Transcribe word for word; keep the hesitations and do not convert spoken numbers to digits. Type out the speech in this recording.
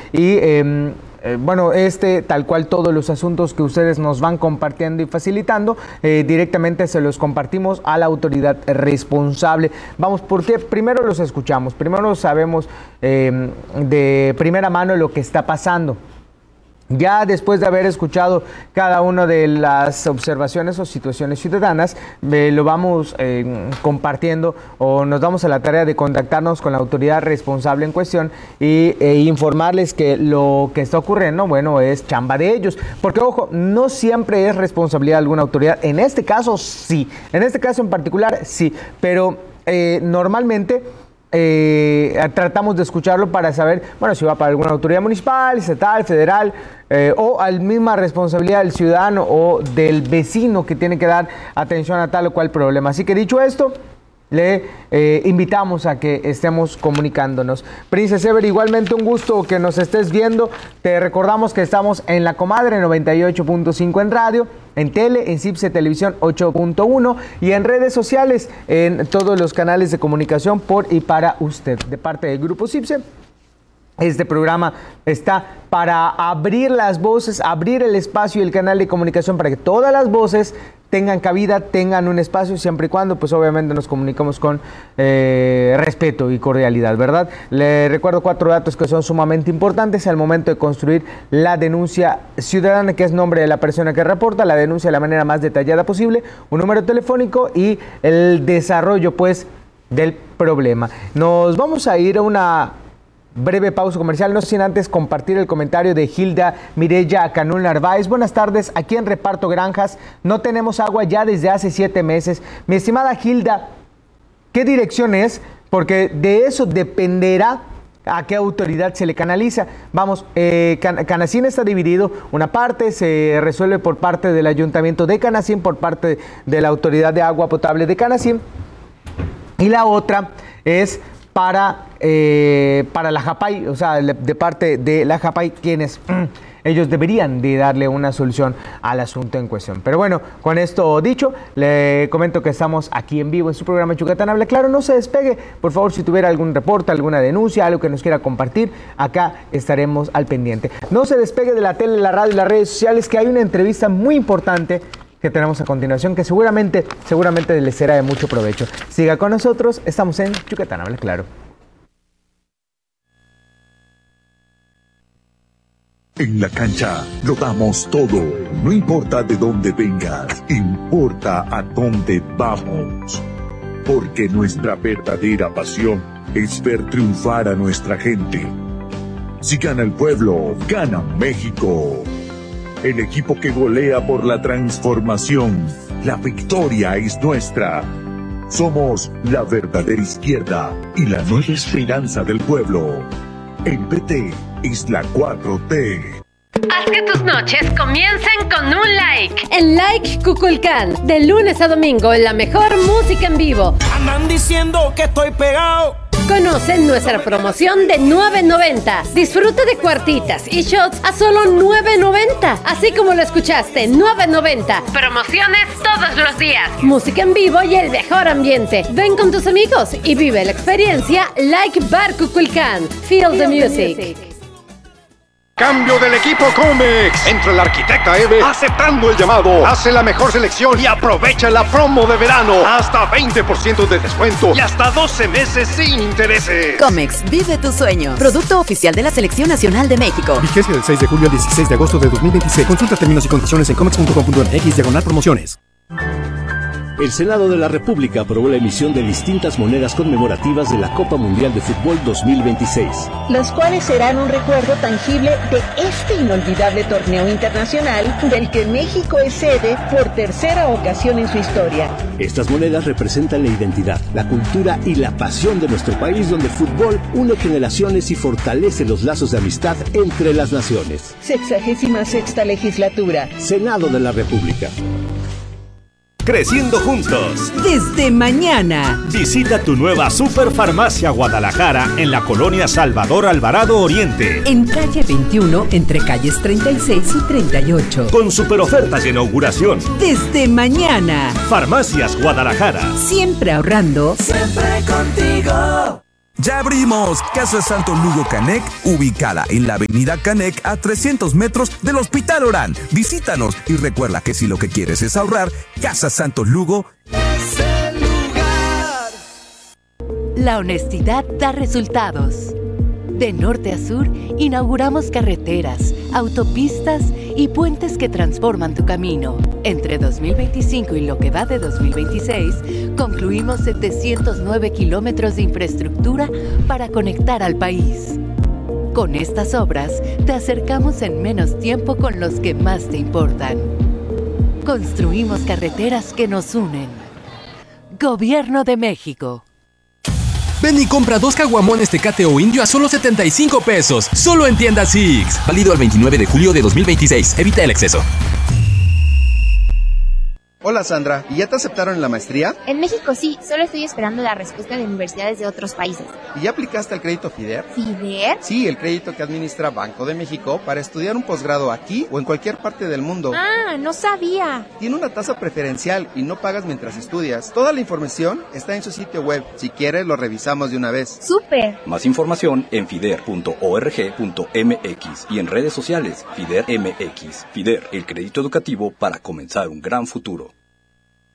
y eh, Eh, bueno, este, tal cual todos los asuntos que ustedes nos van compartiendo y facilitando, eh, directamente se los compartimos a la autoridad responsable. Vamos, porque primero los escuchamos, primero sabemos eh, de primera mano lo que está pasando. Ya después de haber escuchado cada una de las observaciones o situaciones ciudadanas, eh, lo vamos eh, compartiendo o nos damos a la tarea de contactarnos con la autoridad responsable en cuestión y e informarles que lo que está ocurriendo, bueno, es chamba de ellos. Porque, ojo, no siempre es responsabilidad de alguna autoridad. En este caso, sí. En este caso en particular, sí. Pero eh, normalmente... Eh, tratamos de escucharlo para saber, bueno, si va para alguna autoridad municipal, estatal, federal, eh, o a la misma responsabilidad del ciudadano o del vecino que tiene que dar atención a tal o cual problema. Así que dicho esto, le eh, invitamos a que estemos comunicándonos. Prince Sever, igualmente un gusto que nos estés viendo. Te recordamos que estamos en La Comadre noventa y ocho punto cinco en radio, en tele, en CIPSE Televisión ocho punto uno y en redes sociales, en todos los canales de comunicación por y para usted. De parte del Grupo CIPSE, este programa está para abrir las voces, abrir el espacio y el canal de comunicación para que todas las voces tengan cabida, tengan un espacio, siempre y cuando, pues obviamente nos comunicamos con eh, respeto y cordialidad, ¿verdad? Le recuerdo cuatro datos que son sumamente importantes al momento de construir la denuncia ciudadana, que es nombre de la persona que reporta, la denuncia de la manera más detallada posible, un número telefónico y el desarrollo, pues, del problema. Nos vamos a ir a una breve pausa comercial, no sin antes compartir el comentario de Hilda Mireya Canul Narváez. Buenas tardes, aquí en Reparto Granjas no tenemos agua ya desde hace siete meses. Mi estimada Hilda, ¿qué dirección es? Porque de eso dependerá a qué autoridad se le canaliza. Vamos, eh, Can Canacín está dividido, una parte se resuelve por parte del Ayuntamiento de Canacín, por parte de la Autoridad de Agua Potable de Canacín, y la otra es para, eh, para la Japay, o sea, de parte de la Japay, quienes mm, ellos deberían de darle una solución al asunto en cuestión. Pero bueno, con esto dicho, le comento que estamos aquí en vivo en su programa Yucatán Habla Claro. No se despegue, por favor, si tuviera algún reporte, alguna denuncia, algo que nos quiera compartir, acá estaremos al pendiente. No se despegue de la tele, la radio y las redes sociales, que hay una entrevista muy importante que tenemos a continuación, que seguramente, seguramente les será de mucho provecho. Siga con nosotros, estamos en Yucatán Habla Claro. En la cancha lo damos todo, no importa de dónde vengas, importa a dónde vamos. Porque nuestra verdadera pasión es ver triunfar a nuestra gente. Si gana el pueblo, gana México. El equipo que golea por la transformación. La victoria es nuestra. Somos la verdadera izquierda y la nueva esperanza del pueblo. El P T es la cuatro T. Haz que tus noches comiencen con un like. En Like Cuculcán, de lunes a domingo, la mejor música en vivo. Andan diciendo que estoy pegado. Conoce nuestra promoción de nueve noventa. Disfruta de cuartitas y shots a solo nueve noventa. Así como lo escuchaste, nueve noventa. Promociones todos los días. Música en vivo y el mejor ambiente. Ven con tus amigos y vive la experiencia Like Bar Cuculcán. Feel the music. Cambio del equipo Comex. Entra el arquitecta Eve aceptando el llamado. Hace la mejor selección y aprovecha la promo de verano. Hasta veinte por ciento de descuento y hasta doce meses sin intereses. Comex, vive tu sueño. Producto oficial de la Selección Nacional de México. Vigencia del seis de julio al dieciséis de agosto de dos mil veintiséis. Consulta términos y condiciones en comex punto com punto m x diagonal promociones. El Senado de la República aprobó la emisión de distintas monedas conmemorativas de la Copa Mundial de Fútbol dos mil veintiséis. Las cuales serán un recuerdo tangible de este inolvidable torneo internacional del que México es sede por tercera ocasión en su historia. Estas monedas representan la identidad, la cultura y la pasión de nuestro país, donde el fútbol une generaciones y fortalece los lazos de amistad entre las naciones. Sexagésima sexta legislatura. Senado de la República. Creciendo juntos. Desde mañana. Visita tu nueva Superfarmacia Guadalajara en la colonia Salvador Alvarado Oriente. En calle veintiuno, entre calles treinta y seis y treinta y ocho. Con super ofertas de inauguración. Desde mañana. Farmacias Guadalajara. Siempre ahorrando. Siempre contigo. ¡Ya abrimos! Casa Santo Lugo Canec, ubicada en la avenida Canec a trescientos metros del Hospital Orán. Visítanos y recuerda que si lo que quieres es ahorrar, Casa Santo Lugo es el lugar. La honestidad da resultados. De norte a sur, inauguramos carreteras, autopistas y puentes que transforman tu camino. Entre dos mil veinticinco y lo que va de dos mil veintiséis, concluimos setecientos nueve kilómetros de infraestructura para conectar al país. Con estas obras, te acercamos en menos tiempo con los que más te importan. Construimos carreteras que nos unen. Gobierno de México. Ven y compra dos caguamones Tecate o Indio a solo setenta y cinco pesos. Solo en tienda Six. Válido el veintinueve de julio de dos mil veintiséis. Evita el exceso. Hola Sandra, ¿y ya te aceptaron en la maestría? En México sí, solo estoy esperando la respuesta de universidades de otros países. ¿Y ya aplicaste al crédito FIDER? ¿FIDER? Sí, el crédito que administra Banco de México para estudiar un posgrado aquí o en cualquier parte del mundo. Ah, no sabía. Tiene una tasa preferencial y no pagas mientras estudias. Toda la información está en su sitio web. Si quieres, lo revisamos de una vez. ¡Súper! Más información en fider punto org punto m x y en redes sociales FIDER M X. FIDER, el crédito educativo para comenzar un gran futuro.